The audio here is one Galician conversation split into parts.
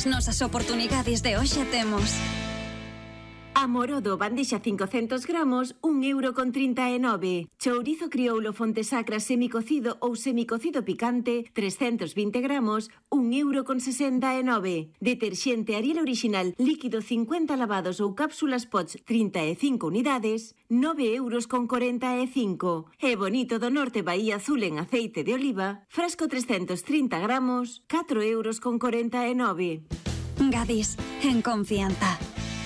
as nosas oportunidades de hoxe temos. Amorodo bandexa 500 gramos, 1,39 €. Chourizo crioulo Fontesacra semicocido ou semicocido picante, 320 gramos, 1,69 €. Deterxente Ariel original líquido 50 lavados ou cápsulas Pots 35 unidades, 9,45 €. E Bonito do Norte Bahía Azul en aceite de oliva, frasco 330 gramos, 4,49 €. Gadis, en confianza.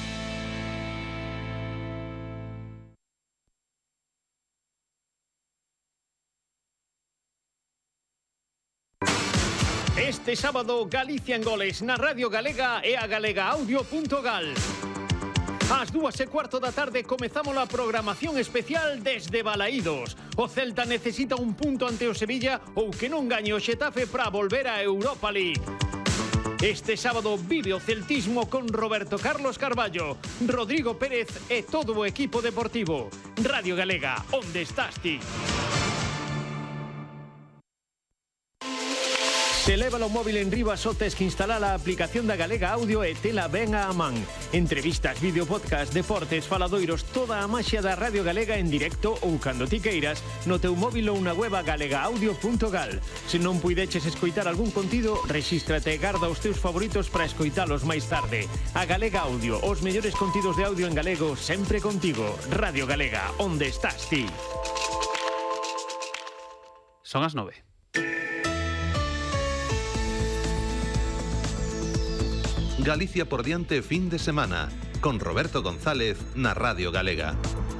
Este sábado, Galicia en goles na Radio Galega e a galegaaudio.gal. Ás 2:15 da tarde comezamos a programación especial desde Balaídos. O Celta necesita un punto ante o Sevilla ou que non gañe o Xetafe para volver a Europa League. Este sábado vive o celtismo con Roberto Carlos Carballo, Rodrigo Pérez e todo o equipo deportivo. Radio Galega, onde estás ti? Se leva o móvil en riba só tes que instalar a aplicación da Galega Audio e tela ben a man. Entrevistas, vídeo, podcast, deportes, faladoiros, toda a maxia da Radio Galega en directo ou cando ti queiras no teu móvil ou na web galegaaudio.gal. Se non puideches escoitar algún contido, rexístrate e garda os teus favoritos para escoitalos máis tarde. A Galega Audio, os mellores contidos de audio en galego sempre contigo. Radio Galega, onde estás ti? Son as 9. Galicia por diante fin de semana, con Roberto González na Radio Galega.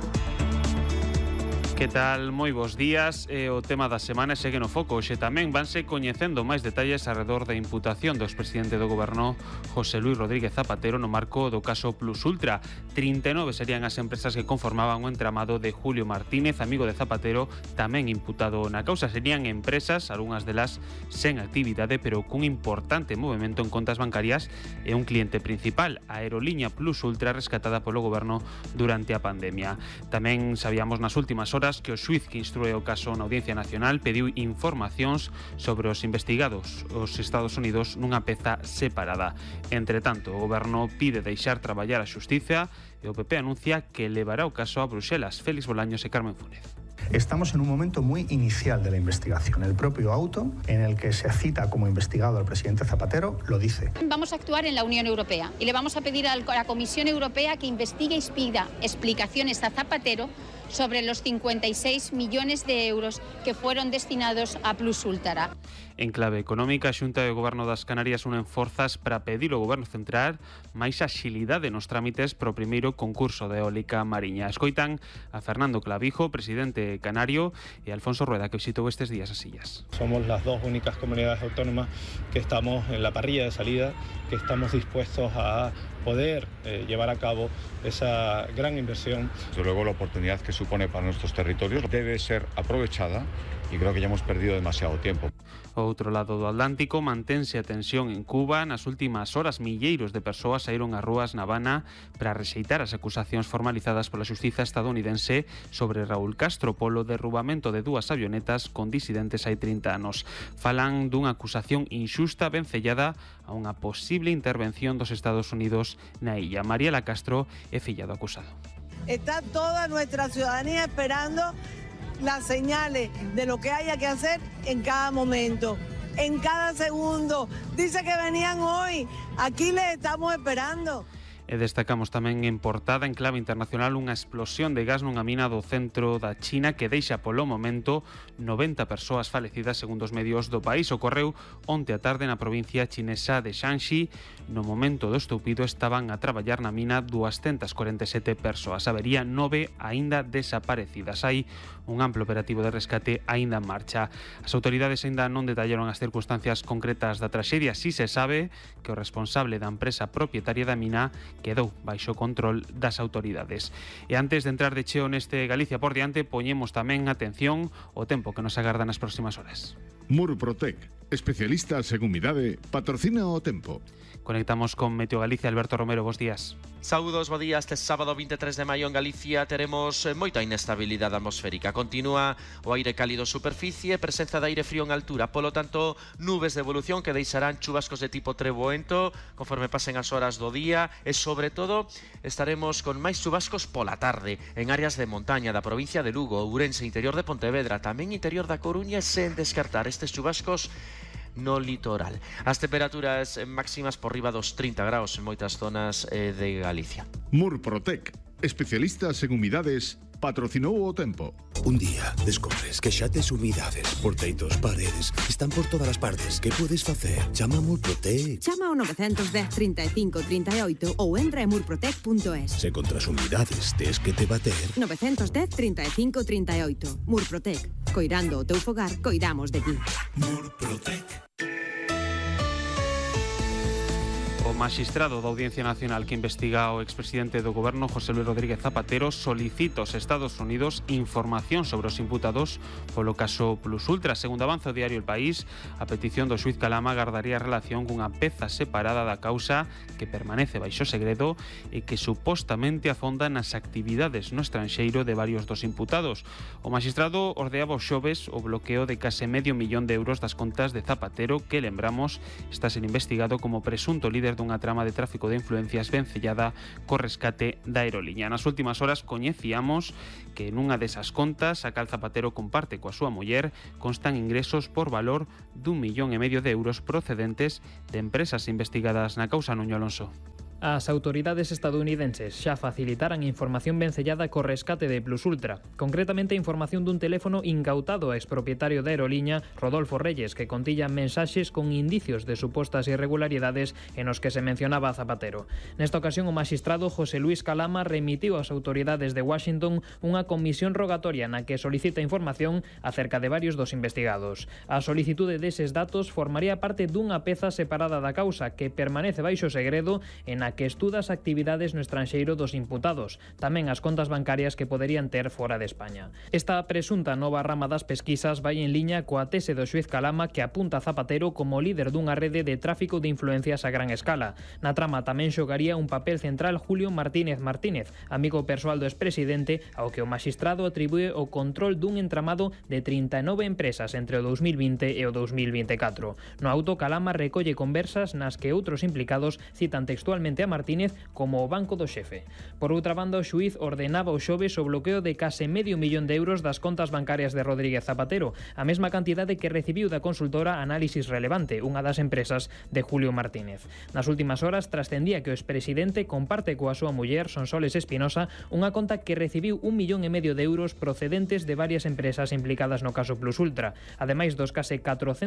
Que tal? Moi bons días. O tema da semana segue no foco. Hoxe tamén vanse coñecendo máis detalles arredor da imputación do expresidente do goberno José Luis Rodríguez Zapatero no marco do caso Plus Ultra. 39 serían as empresas que conformaban o entramado de Julio Martínez, amigo de Zapatero, tamén imputado na causa. Serían empresas, algunhas delas sen actividade, pero cun importante movimento en contas bancarias e un cliente principal, a aeroliña Plus Ultra, rescatada polo goberno durante a pandemia. Tamén sabíamos nas últimas horas que o xuiz que instrue o caso na Audiencia Nacional pediu informacións sobre os investigados os Estados Unidos nunha peza separada. Entre tanto, o goberno pide deixar traballar a xustiza e o PP anuncia que levará o caso a Bruxelas. Félix Bolaños e Carmen Fúnez. Estamos en un momento muy inicial de la investigación. El propio auto en el que se cita como investigado al presidente Zapatero lo dice. Vamos a actuar en la Unión Europea y le vamos a pedir a la Comisión Europea que investigue y pida explicaciones a Zapatero sobre los 56 millones de euros que fueron destinados a Plus Ultra. En clave económica, a Xunta de Goberno das Canarias unen forzas para pedir ao Goberno Central máis axilidade nos trámites para o primeiro concurso de eólica mariña. Escoitan a Fernando Clavijo, presidente canario, e Alfonso Rueda, que visitou estes días as illas. Somos las dos únicas comunidades autónomas que estamos en la parrilla de salida, que estamos dispuestos a poder llevar a cabo esa gran inversión. Desde luego, la oportunidad que supone para nuestros territorios debe ser aprovechada y creo que ya hemos perdido demasiado tiempo. Ao outro lado do Atlántico, mantense a tensión en Cuba. Nas últimas horas, milleiros de persoas saíron ás rúas na Habana para rexeitar as acusacións formalizadas pola xustiza estadounidense sobre Raúl Castro polo derrubamento de dúas avionetas con disidentes hai 30 anos. Falan dunha acusación inxusta vencellada a unha posible intervención dos Estados Unidos na illa. Mariela Castro é filla do acusado. Está toda nuestra ciudadanía esperando las señales de lo que haya que hacer en cada momento, en cada segundo. Dice que venían hoy, aquí les estamos esperando. E destacamos tamén en portada en clave internacional unha explosión de gas nunha mina do centro da China que deixa polo momento 90 persoas falecidas segundo os medios do país. Ocorreu onte a tarde na provincia chinesa de Shanxi. No momento do estoupido estaban a traballar na mina 247 persoas. Habería 9 aínda desaparecidas. Hai un amplo operativo de rescate aínda en marcha. As autoridades aínda non detallaron as circunstancias concretas da traxedia. Si se sabe que o responsable da empresa propietaria da mina quedou baixo control das autoridades. E antes de entrar de cheo neste Galicia por diante, poñemos tamén atención ao tempo que nos agarda nas próximas horas. Murprotec, especialistas en humidade, patrocina o tempo. Conectamos con Meteo Galicia. Alberto Romero, bos días. Saúdos, bo día. Este sábado 23 de maio en Galicia teremos moita inestabilidade atmosférica. Continúa o aire cálido superficie, presenza de aire frío en altura, polo tanto, nubes de evolución que deixarán chubascos de tipo treboento conforme pasen as horas do día e, sobre todo, estaremos con máis chubascos pola tarde en áreas de montaña da provincia de Lugo, Ourense, interior de Pontevedra, tamén interior da Coruña, sen descartar estes chubascos no litoral. As temperaturas máximas por riba dos 30 graus en moitas zonas de Galicia. Murprotec, especialistas en humidades, patrocinou o tempo. Un día descobres que xa tes humidades por teitos, paredes, están por todas as partes. Que podes facer? Chama a Murprotec. Chama ao 910 35 38 ou entra en murprotec.es. Se contra as humidades tes que te bater. 910 35 38. Murprotec. Coirando o teu fogar, coidamos de ti. Murprotec. O magistrado da Audiencia Nacional que investiga o expresidente do Goberno, José Luis Rodríguez Zapatero, solicita aos Estados Unidos información sobre os imputados polo caso Plus Ultra. Segundo avanza o diario El País, a petición do xuiz Calama gardaría relación cunha peza separada da causa que permanece baixo segredo e que supostamente afonda nas actividades no estranxeiro de varios dos imputados. O magistrado ordeaba os xoves o bloqueo de case €500.000 das contas de Zapatero, que, lembramos, está sendo investigado como presunto líder dunha trama de tráfico de influencias vencellada co rescate da aeroliña. Nas últimas horas coñecíamos que nunha desas contas a cal Zapatero comparte coa súa muller constan ingresos por valor €1,5 millón procedentes de empresas investigadas na causa. Nuño Alonso. As autoridades estadounidenses xa facilitaran información vencellada co rescate de Plus Ultra, concretamente a información dun teléfono incautado a expropietario da aeroliña Rodolfo Reyes, que contilla mensaxes con indicios de supostas irregularidades en os que se mencionaba a Zapatero. Nesta ocasión, o magistrado José Luis Calama remitiu ás autoridades de Washington unha comisión rogatoria na que solicita información acerca de varios dos investigados. A solicitude deses datos formaría parte dunha peza separada da causa que permanece baixo segredo en a que estuda as actividades no estranxeiro dos imputados, tamén as contas bancarias que poderían ter fora de España. Esta presunta nova rama das pesquisas vai en liña coa tese do xuiz Calama, que apunta a Zapatero como líder dunha rede de tráfico de influencias a gran escala. Na trama tamén xogaría un papel central Julio Martínez Martínez, amigo persoal do expresidente, ao que o magistrado atribúe o control dun entramado de 39 empresas entre o 2020 e o 2024. No auto, Calama recolle conversas nas que outros implicados citan textualmente a Martínez como o banco do xefe. Por outra banda, o xuiz ordenaba o xoves o bloqueo de case €500.000 das contas bancarias de Rodríguez Zapatero, a mesma cantidade que recibiu da consultora Análisis Relevante, unha das empresas de Julio Martínez. Nas últimas horas trascendía que o expresidente comparte coa súa muller, Sonsoles Espinosa, unha conta que recibiu €1,5 millón procedentes de varias empresas implicadas no caso Plus Ultra. Ademais dos case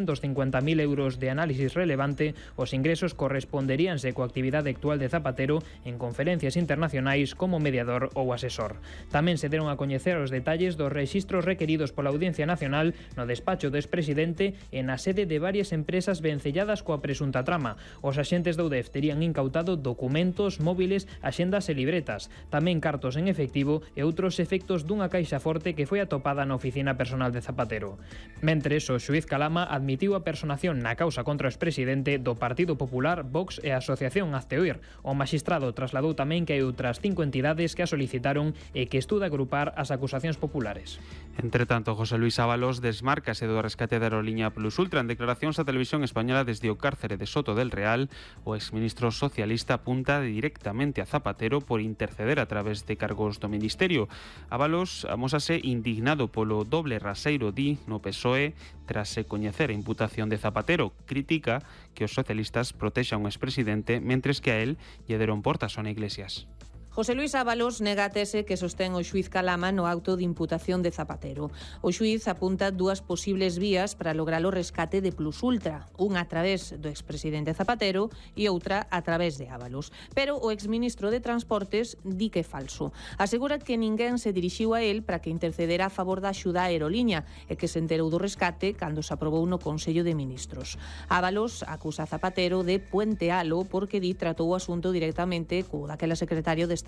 €450.000 de Análisis Relevante, os ingresos corresponderíanse coa actividade actual de Zapatero en conferencias internacionais como mediador ou asesor. Tamén se deron a coñecer os detalles dos rexistros requeridos pola Audiencia Nacional no despacho do expresidente e na sede de varias empresas vencelladas coa presunta trama. Os axentes da UDEF terían incautado documentos, móviles, axendas e libretas, tamén cartos en efectivo e outros efectos dunha caixa forte que foi atopada na oficina personal de Zapatero. Mentres, o xuiz Calama admitiu a personación na causa contra o expresidente do Partido Popular, Vox e a Asociación Azteoir. O magistrado trasladou tamén que hai outras 5 entidades que a solicitaron e que estuda agrupar as acusacións populares. Entre tanto, José Luis Ábalos desmárcase do rescate da aeroliña Plus Ultra. En declaracións á Televisión Española desde o cárcere de Soto del Real, o exministro socialista apunta directamente a Zapatero por interceder a través de cargos do Ministerio. Ábalos amósase indignado polo doble raseiro no PSOE tras se coñecer a imputación de Zapatero. Critica que os socialistas protexan ao expresidente mentres que a él lle deron portas a Iglesias. José Luis Ábalos nega a tese que sostén o xuiz Calama no auto de imputación de Zapatero. O xuiz apunta dúas posibles vías para lograr o rescate de Plus Ultra, unha a través do expresidente Zapatero e outra a través de Ábalos. Pero o exministro de Transportes di que é falso. Asegura que ninguén se dirixiu a él para que intercedera a favor da axuda á aeroliña e que se enterou do rescate cando se aprobou no Consello de Ministros. Ábalos acusa a Zapatero de puentealo porque di tratou o asunto directamente co daquela secretario de Estado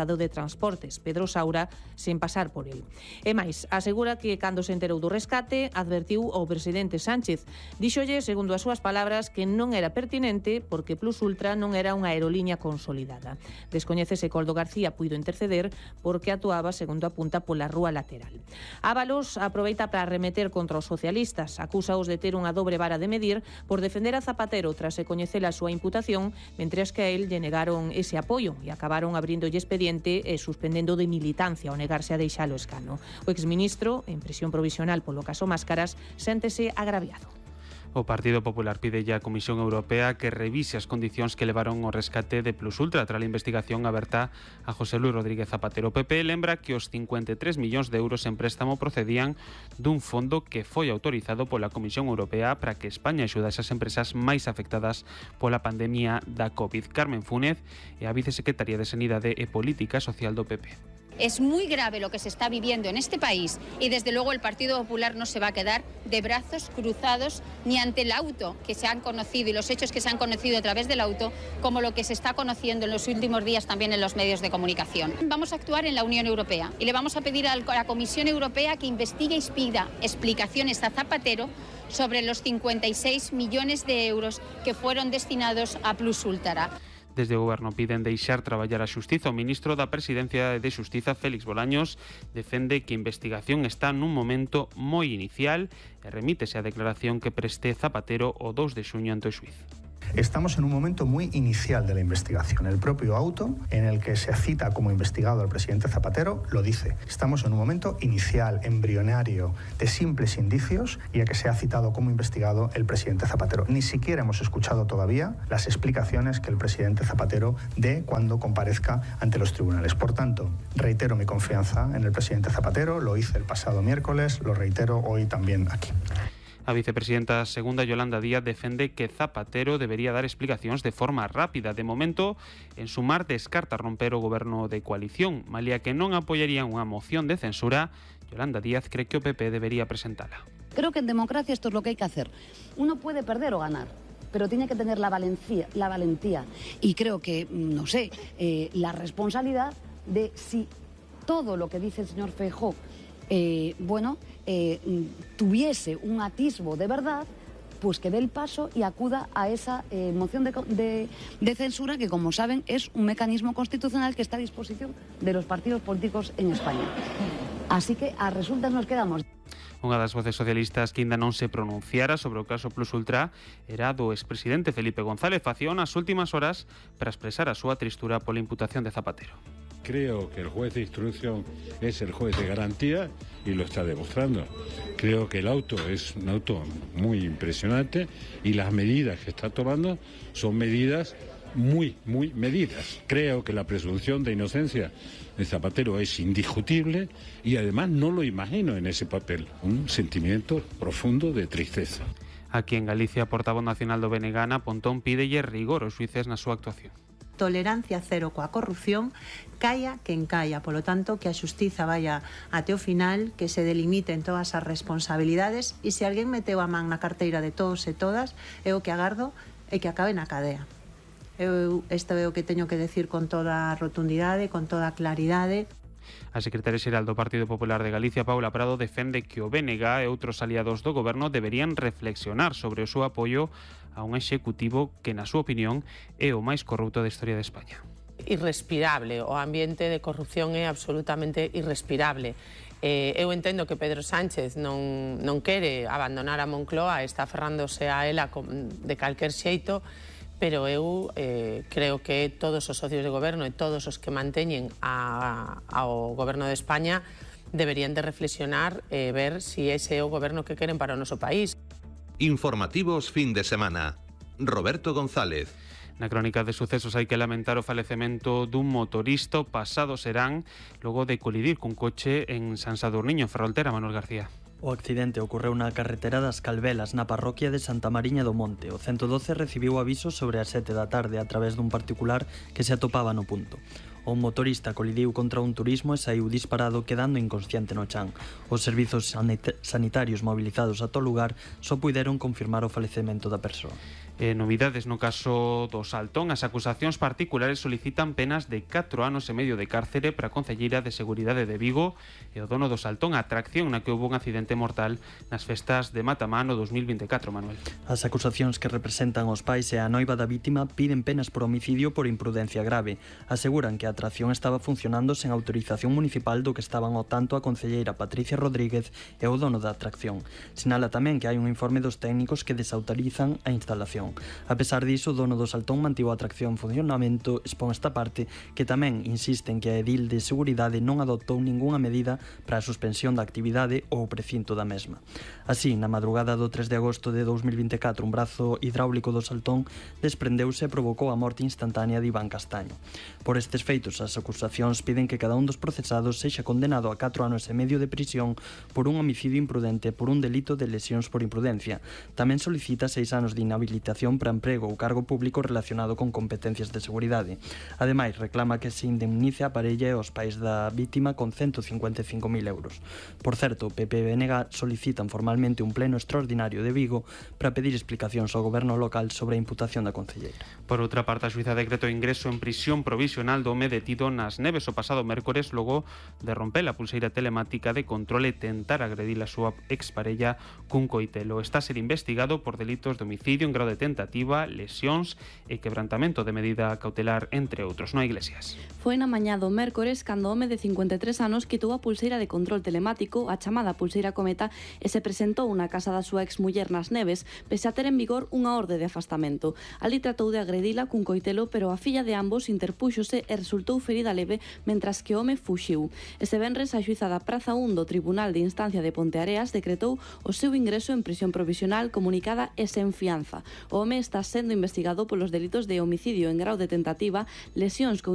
Estado de Transportes, Pedro Saura, sen pasar por el. E máis, asegura que cando se enterou do rescate, advertiu ao presidente Sánchez. Díxolle, segundo as súas palabras, que non era pertinente porque Plus Ultra non era unha aeroliña consolidada. Descoñécese Coldo García puido interceder porque actuaba, segundo apunta, pola rúa lateral. Ábalos aproveita para arremeter contra os socialistas, acúsaos de ter unha dobre vara de medir por defender a Zapatero tras se coñecer a súa imputación, mentres que a él lle negaron ese apoio e acabaron abrindolle expediente e suspendendo de militancia ao negarse a deixalo escano. O exministro, en prisión provisional polo caso Máscaras, séntese agraviado. O Partido Popular pide ya á Comisión Europea que revise as condicións que levaron ao rescate de Plus Ultra tras a investigación aberta a José Luis Rodríguez Zapatero. O PP lembra que os 53 millóns de euros en préstamo procedían dun fondo que foi autorizado pola Comisión Europea para que España axudase as empresas máis afectadas pola pandemia da COVID. Carmen Fúnez é a vicesecretaria de Sanidade e Política Social do PP. Es muy grave lo que se está viviendo en este país y desde luego el Partido Popular no se va a quedar de brazos cruzados ni ante el auto que se han conocido y los hechos que se han conocido a través del auto, como lo que se está conociendo en los últimos días también en los medios de comunicación. Vamos a actuar en la Unión Europea y le vamos a pedir a la Comisión Europea que investigue y pida explicaciones a Zapatero sobre los 56 millones de euros que fueron destinados a Plus Ultra. Desde o Goberno piden deixar traballar a Xustiza. O ministro da Presidencia de Xustiza, Félix Bolaños, defende que a investigación está nun momento moi inicial e remítese á declaración que preste Zapatero o 2 de xuño ante o xuíz. Estamos en un momento muy inicial de la investigación. El propio auto en el que se cita como investigado al presidente Zapatero lo dice. Estamos en un momento inicial, embrionario, de simples indicios y a que se ha citado como investigado el presidente Zapatero. Ni siquiera hemos escuchado todavía las explicaciones que el presidente Zapatero dé cuando comparezca ante los tribunales. Por tanto, reitero mi confianza en el presidente Zapatero, lo hice el pasado miércoles, lo reitero hoy también aquí. A vicepresidenta segunda, Yolanda Díaz, defende que Zapatero debería dar explicacións de forma rápida. De momento, en Sumar descarta romper o goberno de coalición. Malia que non apoyarían unha moción de censura, Yolanda Díaz cree que o PP debería presentala. Creo que en democracia esto es lo que hay que hacer. Uno puede perder o ganar, pero tiene que tener la valentía. Y creo que, no sé, la responsabilidad de si todo lo que dice el señor Feijóo tuviese un atisbo de verdad, pues que dé el paso y acuda a esa moción de censura que, como saben, es un mecanismo constitucional que está a disposición de los partidos políticos en España. Así que a resultas nos quedamos. Unha das voces socialistas que ainda non se pronunciara sobre o caso Plus Ultra era do expresidente Felipe González. Facía nas últimas horas para expresar a súa tristura pola imputación de Zapatero. Creo que el juez de instrucción es el juez de garantía y lo está demostrando. Creo que el auto es un auto muy impresionante y las medidas que está tomando son medidas muy medidas. Creo que la presunción de inocencia de Zapatero es indiscutible y además no lo imagino en ese papel. Un sentimiento profundo de tristeza. Aquí en Galicia, portavoz nacional do BNG, Ana Pontón, pídelle rigor aos xuíces na súa actuación. Tolerancia cero coa corrupción, caia quen caia. Polo tanto, que a xustiza vaya até o final, que se delimiten todas as responsabilidades e se alguén meteu a man na carteira de todos e todas, é o que agardo e que acabe na cadea. Isto é o que teño que decir con toda rotundidade, con toda claridade. A secretaria xeral do Partido Popular de Galicia, Paula Prado, defende que o BNG e outros aliados do goberno deberían reflexionar sobre o seu apoio a un executivo que, na súa opinión, é o máis corrupto da historia de España. Irrespirable, o ambiente de corrupción é absolutamente irrespirable. Eu entendo que Pedro Sánchez non quere abandonar a Moncloa, está aferrándose a ela de calquer xeito, pero eu creo que todos os socios de goberno e todos os que manteñen ao goberno de España deberían de reflexionar e ver si ese é o goberno que queren para o noso país. Informativos fin de semana. Roberto González. Na crónica de sucesos hai que lamentar o falecemento dun motorista o pasado serán logo de colidir cun coche en San Sadurniño, Ferrolterra. Manuel García. O accidente ocorreu na carretera das Calvelas, na parroquia de Santa Mariña do Monte. O 112 recibiu aviso sobre as 7 da tarde a través dun particular que se atopaba no punto. O motorista colidiu contra un turismo e saiu disparado quedando inconsciente no chan. Os servizos sanitarios mobilizados ata o lugar só puideron confirmar o falecemento da persoa. Novidades no caso do Saltón. As acusacións particulares solicitan penas de 4 anos e medio de cárcere para a Concelleira de Seguridade de Vigo e o dono do Saltón, a atracción na que houve un accidente mortal nas festas de Matamá no 2024, Manuel. As acusacións que representan os pais e a noiva da vítima piden penas por homicidio por imprudencia grave. Aseguran que a atracción estaba funcionando sen autorización municipal do que estaban ao tanto a concelleira Patricia Rodríguez e o dono da atracción. Sinala tamén que hai un informe dos técnicos que desautorizan a instalación. A pesar diso, o dono do Saltón mantivo a atracción en funcionamento, expón esta parte, que tamén insiste en que a edil de seguridade non adoptou ningunha medida para a suspensión da actividade ou o precinto da mesma. Así, na madrugada do 3 de agosto de 2024, un brazo hidráulico do Saltón desprendeuse e provocou a morte instantánea de Iván Castaño. Por estes feitos, as acusacións piden que cada un dos procesados sexa condenado a 4 anos e medio de prisión por un homicidio imprudente e por un delito de lesións por imprudencia. Tamén solicita 6 anos de inhabilitación para emprego ou cargo público relacionado con competencias de seguridade. Ademais, reclama que se indemnice a parella e os pais da vítima con 155.000 euros. Por certo, o PP e BNG solicitan formalmente un pleno extraordinario de Vigo para pedir explicacións ao goberno local sobre a imputación da concelleira. Por outra parte, a xuíza decretou ingreso en prisión provisional do home detido nas Neves o pasado mércores logo de romper a pulseira telemática de control e tentar agredir a súa exparella cun coitelo. Está a ser investigado por delitos de homicidio en grado de tentativa, lesións e quebrantamento de medida cautelar, entre outros. No Iglesias. Foi na mañá do mércores cando o home de 53 anos quitou a pulseira de control telemático, a chamada pulseira cometa, e se presentou na casa da súa exmuller nas Neves, pese a ter en vigor unha orde de afastamento. Ali tratou de agredila cun coitelo, pero a filla de ambos interpúxose e resultou ferida leve, mentras que o home fuxiu. Este venres, a xuíza da Praza 1 do Tribunal de Instancia de Ponteareas decretou o seu ingreso en prisión provisional comunicada e sen fianza. O home está sendo investigado polos delitos de homicidio en grau de tentativa, lesións con